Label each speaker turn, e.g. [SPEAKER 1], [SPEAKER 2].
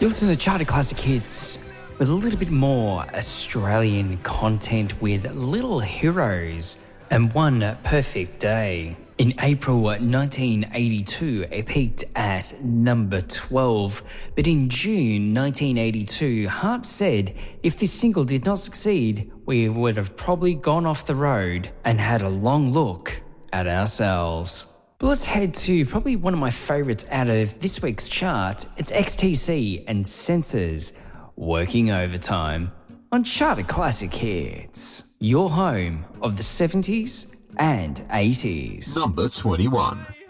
[SPEAKER 1] You listen to Charted Classic Hits with a little bit more Australian content with Little Heroes and One Perfect Day. In April 1982, it peaked at number 12, but in June 1982, Hart said if this single did not succeed, we would have probably gone off the road and had a long look at ourselves. But let's head to probably one of my favourites out of this week's chart. It's XTC and Sensors, Working Overtime, on Charted Classic Hits. Your home of the 70s and 80s.
[SPEAKER 2] Number 21.